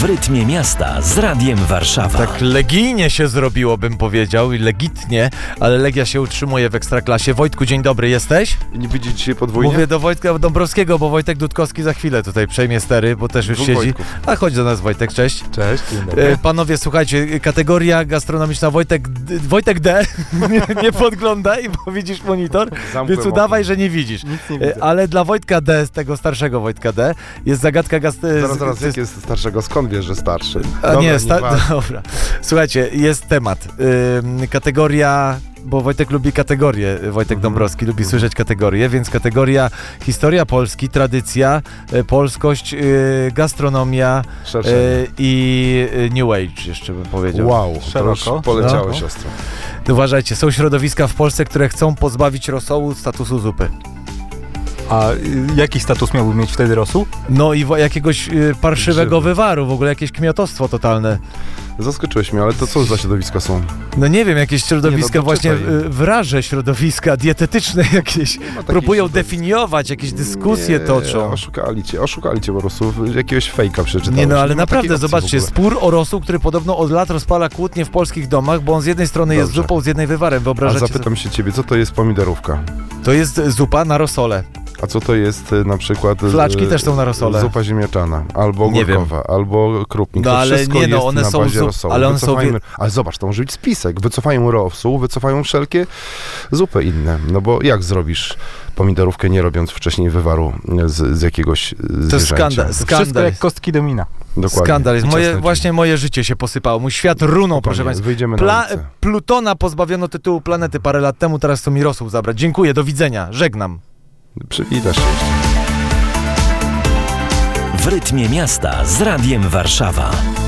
rytmie miasta z Radiem Warszawa. Tak legijnie się zrobiło, bym powiedział, i legitnie, ale Legia się utrzymuje w Ekstraklasie. Wojtku, dzień dobry, jesteś? Nie widzicie dzisiaj podwójnie? Mówię do Wojtka Dąbrowskiego, bo Wojtek Dudkowski za chwilę tutaj przejmie stery, bo też już Dwóch siedzi. Wojtków. A chodź do nas, Wojtek, cześć. Cześć, dzień dobry. Panowie, słuchajcie, kategoria gastronomiczna Wojtek D. nie podglądaj, bo widzisz monitor, więc udawaj, że nie widzisz. Nic nie widzę. Ale dla Wojtka D, tego starszego Wojtka D, jest zagadka Zaraz, jak jest starszego? Skąd wiesz, że starszy? A Dobra, nie, nieważne. dobra. Słuchajcie, jest temat. Kategoria, bo Wojtek lubi kategorie, Wojtek Dąbrowski lubi słyszeć kategorie, więc kategoria historia Polski, tradycja, polskość, gastronomia i New Age, jeszcze bym powiedział. Wow, szeroko. to już poleciało, No. siostro. Uważajcie, są środowiska w Polsce, które chcą pozbawić rosołu statusu zupy. A jaki status miałby mieć wtedy rosół? No i jakiegoś parszywego wywaru, w ogóle jakieś kmiotostwo totalne. Zaskoczyłeś mnie, ale to co za środowiska są? No nie wiem, jakieś środowiska Nie, no to właśnie, czytaj. wraże środowiska dietetyczne jakieś, próbują środowisk. definiować, jakieś dyskusje toczą. Oszukali cię po prostu, jakiegoś fejka przeczytałeś. Nie no, ale ma takiej naprawdę, opcji zobaczcie, w ogóle. spór o rosół, który podobno od lat rozpala kłótnie w polskich domach, bo on z jednej strony jest Dobrze. zupą, z jednej wywarem, A wyobrażacie zapytam się ciebie, co to jest pomidorówka? To jest zupa na rosole. A co to jest na przykład... Flaczki też są na rosole. Zupa ziemniaczana, albo Nie wiem. ogórkowa, albo krupnik. No to ale wszystko nie, no, jest one na są bazie zup- rosołu. ale one są Ale zobacz, to może być spisek. Wycofają rosół, wycofają wszelkie zupy inne. No bo jak zrobisz pomidorówkę, nie robiąc wcześniej wywaru z jakiegoś To jest zwierzęcia? Wszystko skandal. jak kostki domina. Dokładnie. Skandal jest. Ciasne Właśnie moje życie się posypało. Mój świat runął, proszę państwa. Wyjdziemy na ulicę. Plutona pozbawiono tytułu planety parę lat temu, teraz chcą mi rosół zabrać. Dziękuję, do widzenia, żegnam. Przywitasz się jeszcze. W rytmie miasta z Radiem Warszawa.